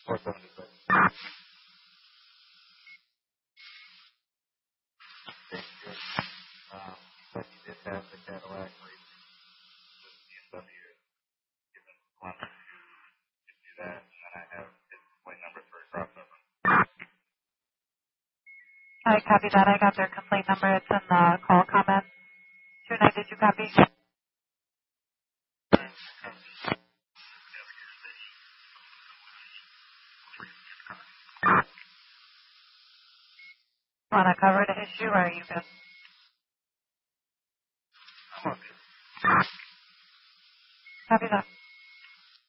476. But you did have the Cadillac BMW. Want to do that, and then I have his plate number for a crossover. I copy that. I got their complaint number. It's in the call comments. 29, did you copy? Want to cover the issue, or are you good? I'm okay. Copy that.